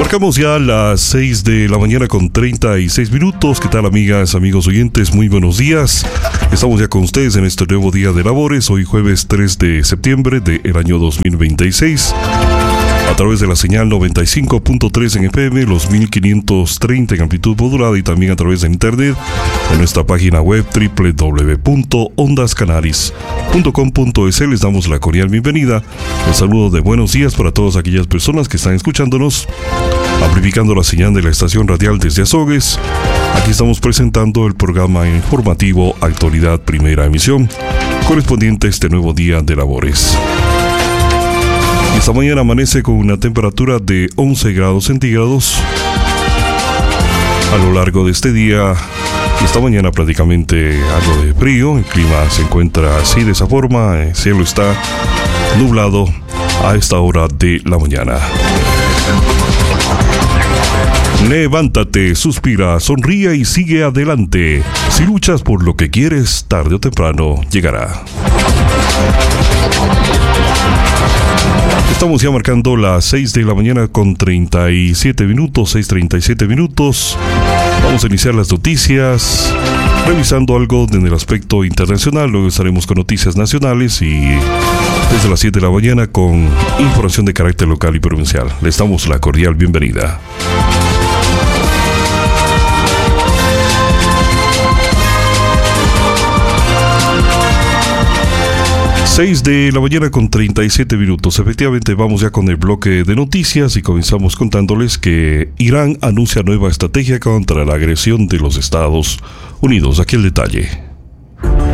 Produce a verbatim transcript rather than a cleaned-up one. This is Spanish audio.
Marcamos ya las seis de la mañana con treinta y seis minutos. ¿Qué tal, amigas, amigos oyentes? Muy buenos días. Estamos ya con ustedes en este nuevo día de labores, hoy jueves tres de septiembre del año dos mil veintiséis. A través de la señal noventa y cinco punto tres en F M, los mil quinientos treinta en amplitud modulada y también a través de internet en nuestra página web doble u doble u doble u punto ondas canaris punto com punto es. Les damos la cordial bienvenida. Un saludo de buenos días para todas aquellas personas que están escuchándonos, amplificando la señal de la estación radial desde Azogues. Aquí estamos presentando el programa informativo Actualidad Primera Emisión, correspondiente a este nuevo día de labores. Esta mañana amanece con una temperatura de once grados centígrados. A lo largo de este día, esta mañana prácticamente algo de frío. El clima se encuentra así, de esa forma. El cielo está nublado a esta hora de la mañana. Levántate, suspira, sonríe y sigue adelante. Si luchas por lo que quieres, tarde o temprano llegará. Estamos ya marcando las seis de la mañana con treinta y siete minutos, seis treinta y siete minutos. Vamos a iniciar las noticias, revisando algo en el aspecto internacional. Luego estaremos con noticias nacionales y desde las siete de la mañana con información de carácter local y provincial. Les damos la cordial bienvenida. seis de la mañana con treinta y siete minutos. Efectivamente, vamos ya con el bloque de noticias y comenzamos contándoles que Irán anuncia nueva estrategia contra la agresión de los Estados Unidos. Aquí el detalle.